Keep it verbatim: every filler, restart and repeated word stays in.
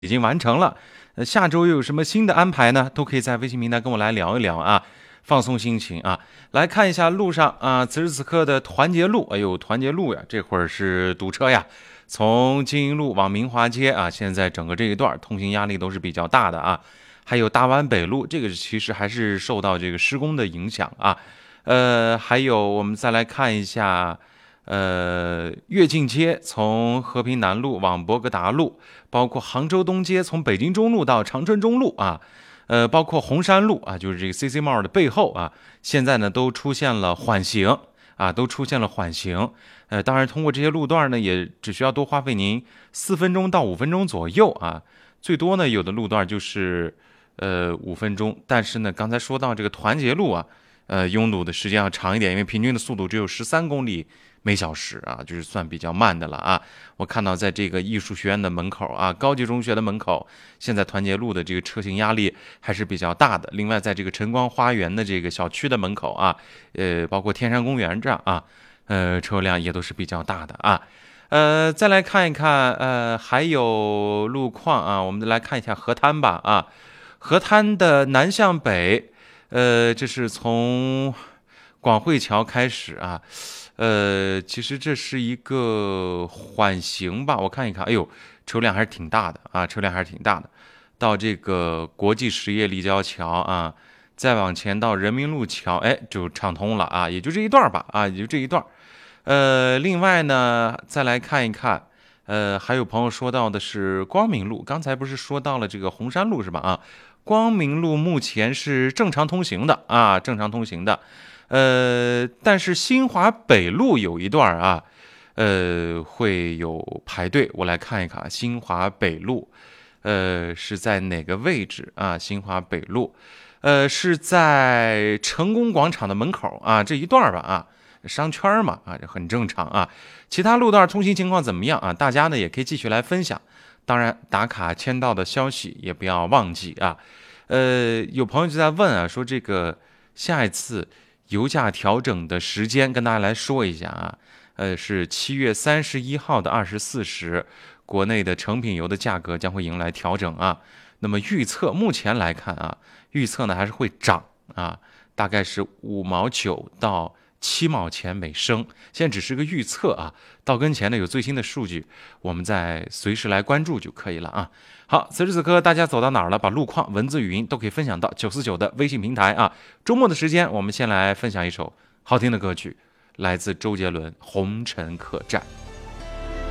已经完成了。呃，下周又有什么新的安排呢？都可以在微信平台跟我来聊一聊啊，放松心情啊。来看一下路上啊，此时此刻的团结路，哎呦，团结路呀，这会儿是堵车呀。从金银路往明华街啊，现在整个这一段通行压力都是比较大的啊。还有大湾北路，这个其实还是受到这个施工的影响啊。呃，还有我们再来看一下。呃，跃进街从和平南路往博格达路，包括杭州东街从北京中路到长春中路啊，呃，包括红山路啊，就是这个 C C Mall 的背后啊，现在呢都出现了缓行啊，都出现了缓行。呃，当然通过这些路段呢，也只需要多花费您四分钟到五分钟左右啊，最多呢有的路段就是呃五分钟，但是呢，刚才说到这个团结路啊。呃，拥堵的时间要长一点，因为平均的速度只有十三公里每小时啊，就是算比较慢的了啊。我看到在这个艺术学院的门口啊，高级中学的门口，现在团结路的这个车型压力还是比较大的。另外，在这个晨光花园的这个小区的门口啊，呃，包括天山公园这样啊，呃，车辆也都是比较大的啊。呃，再来看一看，呃，还有路况啊，我们来看一下河滩吧啊，河滩的南向北。呃，这是从广汇桥开始啊，呃，其实这是一个缓行吧，我看一看，哎呦，车辆还是挺大的啊，车辆还是挺大的。到这个国际实业立交桥啊，再往前到人民路桥，哎，就畅通了啊，也就这一段吧，啊，也就这一段。呃，另外呢，再来看一看，呃，还有朋友说到的是光明路，刚才不是说到了这个红山路是吧？啊。光明路目前是正常通行的啊，正常通行的，呃，但是新华北路有一段啊，呃，会有排队。我来看一看新华北路，呃，是在哪个位置啊？新华北路，呃，是在成功广场的门口啊，这一段吧啊，商圈嘛啊，这很正常啊。其他路段通行情况怎么样啊？大家呢也可以继续来分享。当然，打卡签到的消息也不要忘记啊。呃，有朋友就在问啊，说这个下一次油价调整的时间，跟大家来说一下啊。呃，是七月三十一号的二十四时，国内的成品油的价格将会迎来调整啊。那么预测目前来看啊，预测呢还是会涨啊，大概是五毛九到七毛钱每升，现在只是个预测啊，到跟前呢有最新的数据，我们再随时来关注就可以了啊。好，此时此刻大家走到哪儿了？把路况、文字、语音都可以分享到九四九的微信平台啊。周末的时间，我们先来分享一首好听的歌曲，来自周杰伦《红尘客栈》。